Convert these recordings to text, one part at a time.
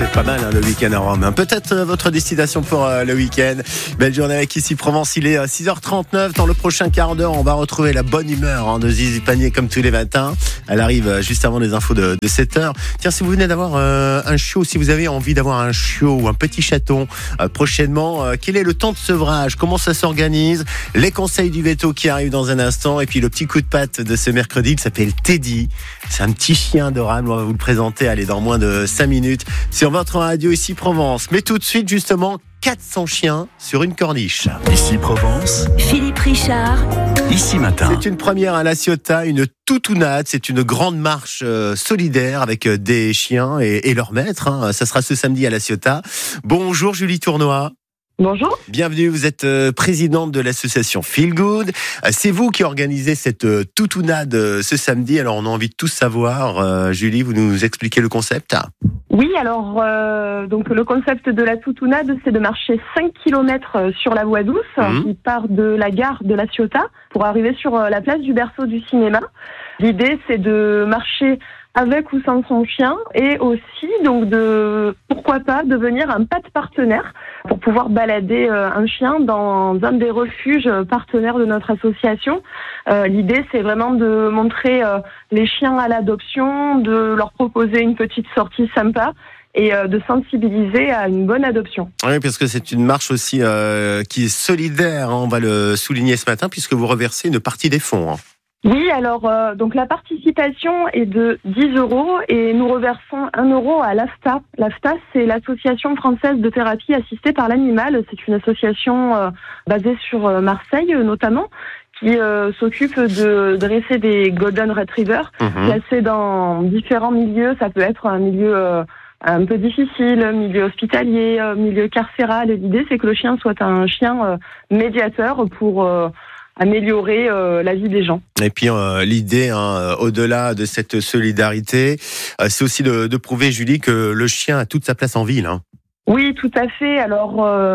Pas mal le week-end à Rome. Peut-être votre destination pour le week-end. Belle journée avec Ici Provence. Il est 6h39. Dans le prochain quart d'heure, on va retrouver la bonne humeur de Zizi Panier comme tous les matins. Elle arrive juste avant les infos de 7h. Tiens, si vous venez d'avoir un chiot, si vous avez envie d'avoir un chiot ou un petit chaton prochainement, quel est le temps de sevrage? Comment ça s'organise? Les conseils du veto qui arrivent dans un instant. Et puis le petit coup de patte de ce mercredi, il s'appelle Teddy. C'est un petit chien adorable. On va vous le présenter. Allez, dans moins de 5 minutes sur votre radio Ici Provence. Mais tout de suite, justement, 400 chiens sur une corniche. Ici Provence. Philippe Richard. Ici Matin. C'est une première à La Ciotat, une toutounade. C'est une grande marche solidaire avec des chiens et leurs maîtres. Ça sera ce samedi à La Ciotat. Bonjour Julie Tournois. Bonjour. Bienvenue, vous êtes présidente de l'association Feel Good. C'est vous qui organisez cette toutounade ce samedi. Alors on a envie de tout savoir. Julie, vous nous expliquez le concept? Oui, alors donc le concept de la toutounade, c'est de marcher 5 km sur la voie douce qui part de la gare de La Ciotat pour arriver sur la place du berceau du cinéma. L'idée, c'est de marcher avec ou sans son chien et aussi donc de, pourquoi pas, devenir un patte partenaire pour pouvoir balader un chien dans un des refuges partenaires de notre association. L'idée, c'est vraiment de montrer les chiens à l'adoption, de leur proposer une petite sortie sympa et de sensibiliser à une bonne adoption. Oui, parce que c'est une marche aussi qui est solidaire, on va le souligner ce matin, puisque vous reversez une partie des fonds. Oui, alors donc la participation est de 10 € et nous reversons 1 € à l'AFTA. L'AFTA, c'est l'Association française de thérapie assistée par l'animal. C'est une association basée sur Marseille notamment, qui s'occupe de dresser des Golden Retrievers placés dans différents milieux. Ça peut être un milieu un peu difficile, milieu hospitalier, milieu carcéral. Et l'idée, c'est que le chien soit un chien médiateur pour améliorer la vie des gens. Et puis l'idée, au-delà de cette solidarité, c'est aussi de prouver, Julie, que le chien a toute sa place en ville. Oui, tout à fait. Alors,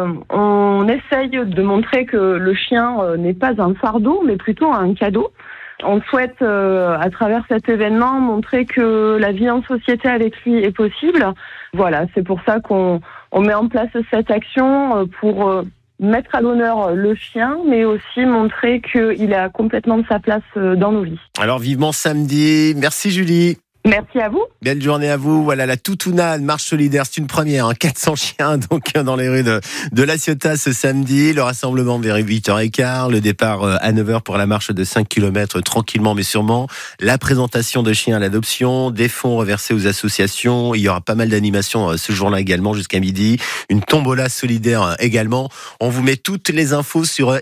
on essaye de montrer que le chien n'est pas un fardeau, mais plutôt un cadeau. On souhaite, à travers cet événement, montrer que la vie en société avec lui est possible. Voilà, c'est pour ça qu'on met en place cette action pour mettre à l'honneur le chien, mais aussi montrer qu'il a complètement sa place dans nos vies. Alors vivement samedi. Merci Julie. Merci à vous. Belle journée à vous. Voilà, la toutounade, marche solidaire, c'est une première. 400 chiens donc dans les rues de La Ciotat ce samedi. Le rassemblement vers 8h15. Le départ à 9h pour la marche de 5 km tranquillement mais sûrement. La présentation de chiens à l'adoption. Des fonds reversés aux associations. Il y aura pas mal d'animations ce jour-là également jusqu'à midi. Une tombola solidaire également. On vous met toutes les infos sur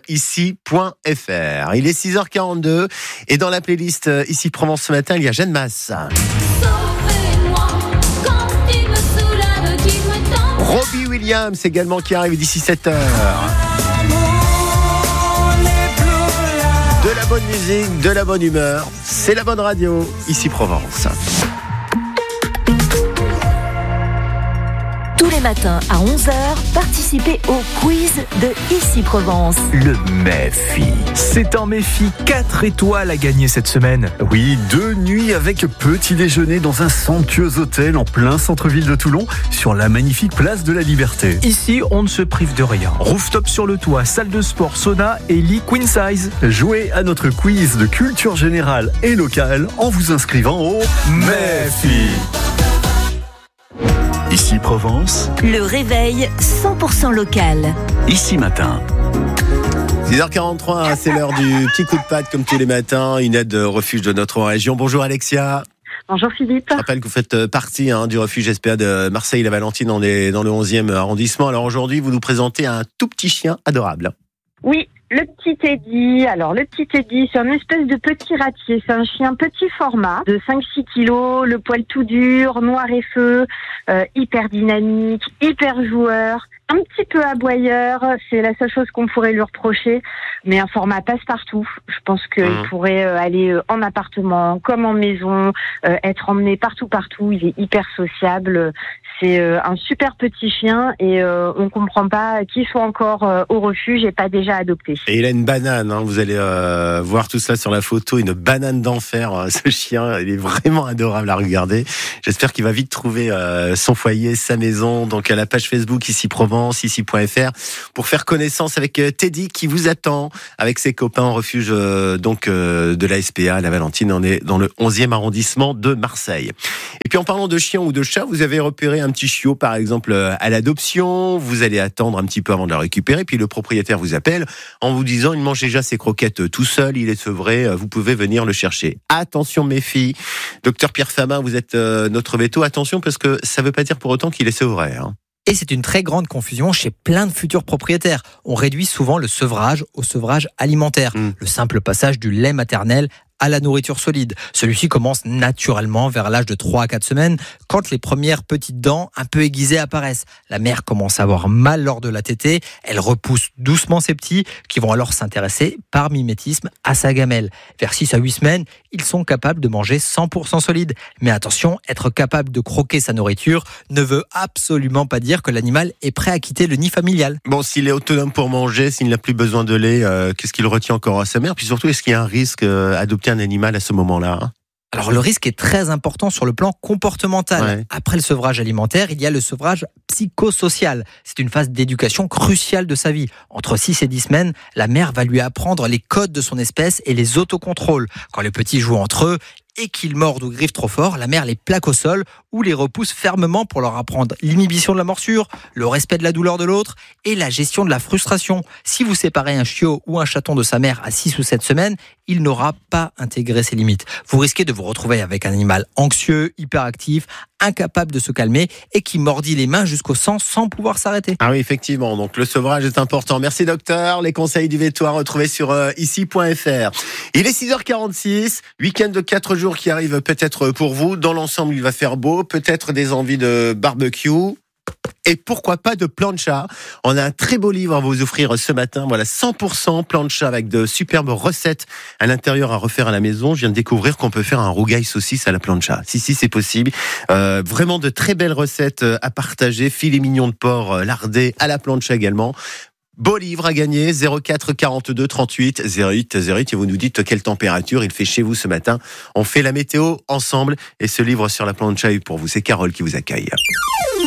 ici.fr. Il est 6h42 et dans la playlist Ici Provence ce matin, il y a Jeanne Masse. Robbie Williams également qui arrive d'ici 7h. De la bonne musique, de la bonne humeur, c'est la bonne radio, Ici Provence. Tous les matins à 11h, participez au quiz de Ici Provence. Le Méfi. C'est un Méfi 4 étoiles à gagner cette semaine. Oui, 2 nuits avec petit déjeuner dans un somptueux hôtel en plein centre-ville de Toulon, sur la magnifique place de la Liberté. Ici, on ne se prive de rien. Rooftop sur le toit, salle de sport, sauna et lit queen size. Jouez à notre quiz de culture générale et locale en vous inscrivant au Méfi. Ici Provence. Le réveil 100% local. Ici Matin. 6h43, c'est l'heure du petit coup de patte comme tous les matins, une aide refuge de notre région. Bonjour Alexia. Bonjour Philippe. Je rappelle que vous faites partie du refuge SPA de Marseille-la-Valentine dans le 11e arrondissement. Alors aujourd'hui, vous nous présentez un tout petit chien adorable. Oui, le petit Teddy. Alors, le petit Teddy, c'est une espèce de petit ratier. C'est un chien petit format, de 5-6 kilos, le poil tout dur, noir et feu, hyper dynamique, hyper joueur, un petit peu aboyeur, c'est la seule chose qu'on pourrait lui reprocher, mais un format passe-partout. Je pense qu'il pourrait aller en appartement comme en maison, être emmené partout. Il est hyper sociable. C'est un super petit chien et on comprend pas qu'il soit encore au refuge et pas déjà adopté. Et il a une banane, hein, vous allez voir tout ça sur la photo, une banane d'enfer, ce chien, il est vraiment adorable à regarder. J'espère qu'il va vite trouver son foyer, sa maison, donc à la page Facebook Ici Provence, ici.fr, pour faire connaissance avec Teddy qui vous attend avec ses copains en refuge de la SPA, la Valentine. On est dans le 11e arrondissement de Marseille. Et puis en parlant de chien ou de chat, vous avez repéré un petit chiot par exemple à l'adoption, vous allez attendre un petit peu avant de le récupérer, puis le propriétaire vous appelle en vous disant il mange déjà ses croquettes tout seul, il est sevré, vous pouvez venir le chercher. Attention mes filles, docteur Pierre Famin, vous êtes notre veto, attention parce que ça ne veut pas dire pour autant qu'il est sevré. Hein. Et c'est une très grande confusion chez plein de futurs propriétaires. On réduit souvent le sevrage au sevrage alimentaire, le simple passage du lait maternel à la nourriture solide. Celui-ci commence naturellement vers l'âge de 3 à 4 semaines, quand les premières petites dents un peu aiguisées apparaissent. La mère commence à avoir mal lors de la tétée, elle repousse doucement ses petits, qui vont alors s'intéresser par mimétisme à sa gamelle. Vers 6 à 8 semaines, ils sont capables de manger 100% solide. Mais attention, être capable de croquer sa nourriture ne veut absolument pas dire que l'animal est prêt à quitter le nid familial. Bon, s'il est autonome pour manger, s'il n'a plus besoin de lait, qu'est-ce qu'il retient encore à sa mère? Puis surtout, est-ce qu'il y a un risque d'adopter un animal à ce moment-là, hein? Alors le risque est très important sur le plan comportemental. Ouais. Après le sevrage alimentaire, il y a le sevrage psychosocial. C'est une phase d'éducation cruciale de sa vie. Entre 6 et 10 semaines, la mère va lui apprendre les codes de son espèce et les autocontrôles. Quand les petits jouent entre eux et qu'ils mordent ou griffent trop fort, la mère les plaque au sol ou les repousse fermement pour leur apprendre l'inhibition de la morsure, le respect de la douleur de l'autre et la gestion de la frustration. Si vous séparez un chiot ou un chaton de sa mère à 6 ou 7 semaines, il n'aura pas intégré ses limites. Vous risquez de vous retrouver avec un animal anxieux, hyperactif, incapable de se calmer et qui mordit les mains jusqu'au sang sans pouvoir s'arrêter. Ah oui, effectivement. Donc le sevrage est important. Merci docteur. Les conseils du veto à retrouver sur ici.fr. Il est 6h46. Week-end de 4 jours qui arrive peut-être pour vous. Dans l'ensemble, il va faire beau. Peut-être des envies de barbecue. Et pourquoi pas de plancha. On a un très beau livre à vous offrir ce matin. Voilà, 100% plancha avec de superbes recettes à l'intérieur à refaire à la maison. Je viens de découvrir qu'on peut faire un rougail saucisse à la plancha. Si, c'est possible. Vraiment de très belles recettes à partager. Filet mignon de porc lardé à la plancha également. Beau livre à gagner, 04 42 38 08 08 et vous nous dites quelle température il fait chez vous ce matin. On fait la météo ensemble et ce livre sur la plancha est pour vous. C'est Carole qui vous accueille.